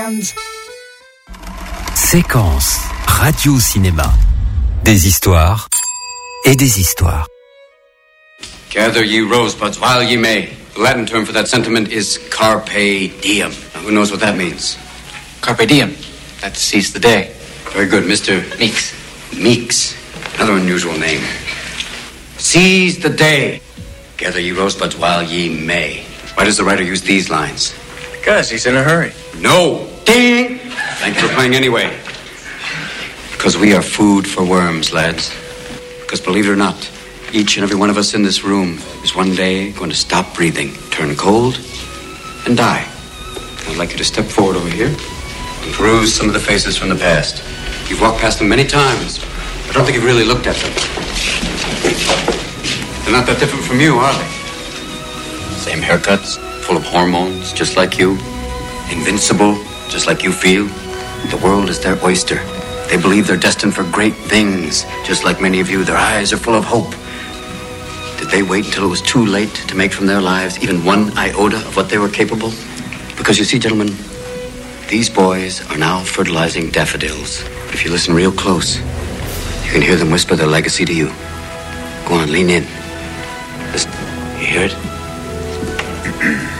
Band. Séquence radio-cinéma. Des histoires et des histoires. Gather ye rosebuds while ye may. The Latin term for that sentiment is carpe diem. Now, who knows what that means? Carpe diem. That's seize the day. Very good, Mr. Meeks. Meeks. Another unusual name. Seize the day. Gather ye rosebuds while ye may. Why does the writer use these lines? Because he's in a hurry. No. Ding! Thank you for playing anyway. Because we are food for worms, lads. Because believe it or not, each and every one of us in this room is one day going to stop breathing, turn cold, and die. I'd like you to step forward over here and peruse some of the faces from the past. You've walked past them many times. I don't think you've really looked at them. They're not that different from you, are they? Same haircuts, full of hormones, just like you. Invincible, just like you feel. The world is their oyster. They believe they're destined for great things, just like many of you. Their eyes are full of hope. Did they wait until it was too late to make from their lives even one iota of what they were capable? Because you see, gentlemen, these boys are now fertilizing daffodils. But if you listen real close, you can hear them whisper their legacy to you. Go on, lean in. Listen. You hear it?